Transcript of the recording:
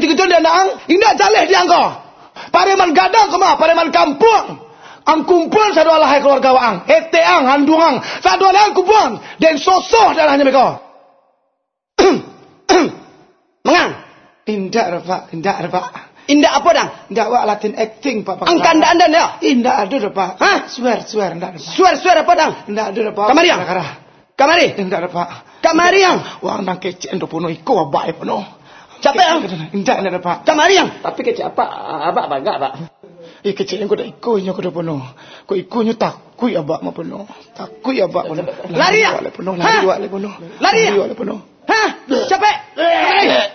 tiga dia nang, indah jaleh dia angko. Pareman gadang kemah, pareman kampung. Ang kumpul sadua lahai keluarga waang, eteang, handungang, sadua lahai kumpul, dan sosoh dalahnya mereka. Mengang? Indah Pak. Indah apa dang? Indah wak Latin acting Pak. Angkan anda ya? Indah ada Pak. Hah? Swear indah ada Pak. Swear apa dang? Indah ada Pak. Kamari yang? Kamari? Indah ada Pak. Kamari yang? Wang nang kece endo puno iko abai puno. Siapa yang? Indah ada Pak. Kamari yang? Tapi kecil apa? Abak bangga, Pak. Kece yang kuda iko nya kuda puno. Ko iko nya takui abak ma puno. Takui abak puno. Lari ya? Lari wale puno. Lari ya? Puno. Hah? Capek?